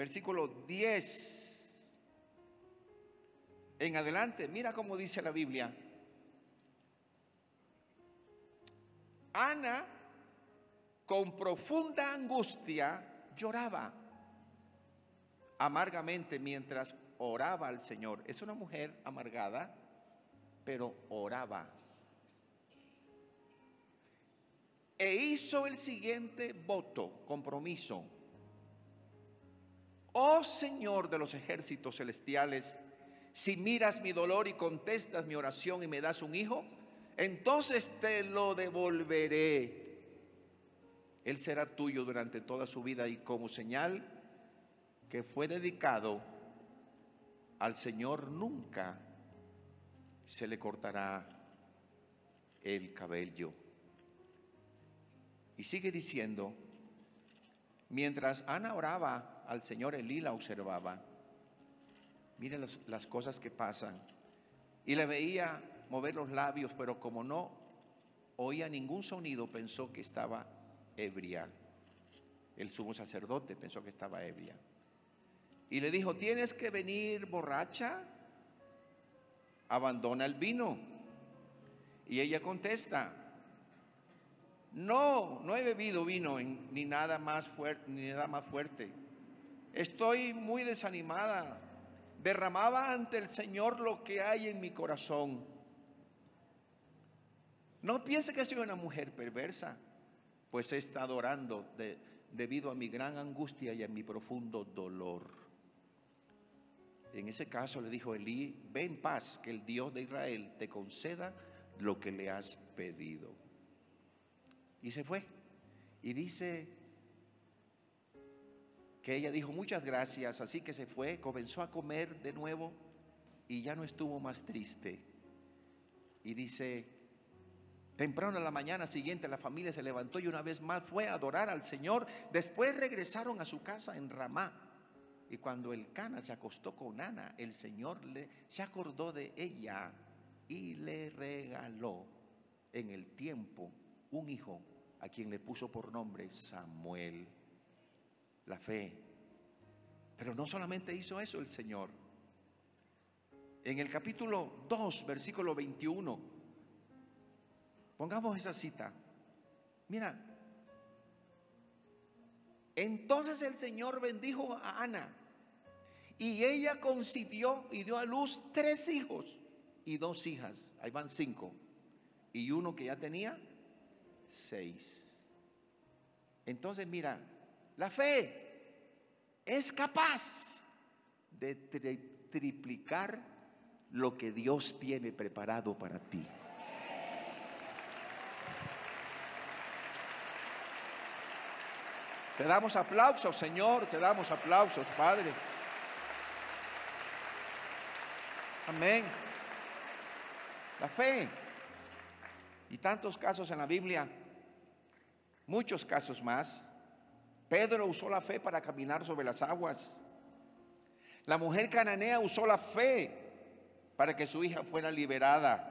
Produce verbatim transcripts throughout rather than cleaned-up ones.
versículo diez en adelante, mira cómo dice la Biblia. Ana, con profunda angustia, lloraba amargamente mientras oraba al Señor. Es una mujer amargada, pero oraba. E hizo el siguiente voto, compromiso. Oh Señor de los ejércitos celestiales, si miras mi dolor y contestas mi oración y me das un hijo, entonces te lo devolveré. Él será tuyo durante toda su vida y como señal que fue dedicado al Señor, nunca se le cortará el cabello. Y sigue diciendo, mientras Ana oraba al Señor, Elí la observaba. Miren las, las cosas que pasan. Y le veía mover los labios, pero como no oía ningún sonido, pensó que estaba ebria. El sumo sacerdote pensó que estaba ebria. Y le dijo, ¿tienes que venir borracha? Abandona el vino. Y ella contesta, no, no he bebido vino ni nada más fuerte, ni nada más fuerte. Estoy muy desanimada. Derramaba ante el Señor lo que hay en mi corazón. No piense que soy una mujer perversa, pues he estado orando de, debido a mi gran angustia y a mi profundo dolor. En ese caso le dijo Elí, ve en paz, que el Dios de Israel te conceda lo que le has pedido. Y se fue. Y dice que ella dijo muchas gracias, así que se fue, comenzó a comer de nuevo y ya no estuvo más triste. Y dice, temprano a la mañana siguiente la familia se levantó y una vez más fue a adorar al Señor. Después regresaron a su casa en Ramá. Y cuando Elcana se acostó con Ana, el Señor le, se acordó de ella y le regaló en el tiempo un hijo a quien le puso por nombre Samuel. La fe. Pero no solamente hizo eso el Señor. En el capítulo dos, versículo veintiuno, pongamos esa cita. Mira, entonces el Señor bendijo a Ana y ella concibió y dio a luz tres hijos y dos hijas. Ahí van cinco. Y uno que ya tenía seis. Entonces mira, la fe es capaz de tri- triplicar lo que Dios tiene preparado para ti. Te damos aplausos, Señor, te damos aplausos, Padre. Amén. La fe. Y tantos casos en la Biblia, muchos casos más. Pedro usó la fe para caminar sobre las aguas. La mujer cananea usó la fe para que su hija fuera liberada.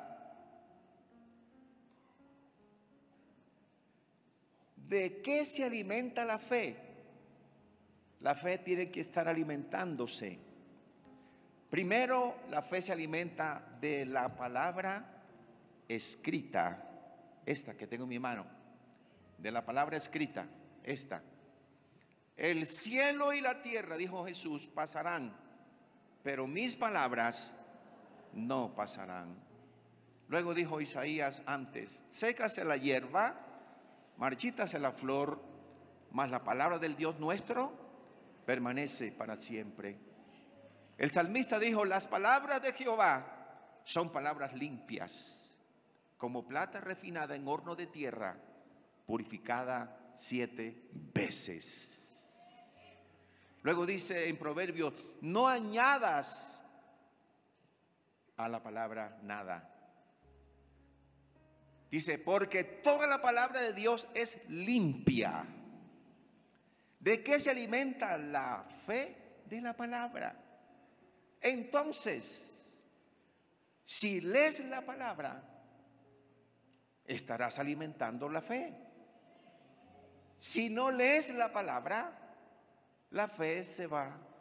¿De qué se alimenta la fe? La fe tiene que estar alimentándose. Primero, la fe se alimenta de la palabra escrita. Esta que tengo en mi mano. De la palabra escrita. Esta. El cielo y la tierra, dijo Jesús, pasarán, pero mis palabras no pasarán. Luego dijo Isaías antes, sécase la hierba, marchítase la flor, mas la palabra del Dios nuestro permanece para siempre. El salmista dijo, las palabras de Jehová son palabras limpias, como plata refinada en horno de tierra, purificada siete veces. Luego dice en Proverbios, no añadas a la palabra nada. Dice, porque toda la palabra de Dios es limpia. ¿De qué se alimenta la fe? De la palabra. Entonces, si lees la palabra, estarás alimentando la fe. Si no lees la palabra, la fe se va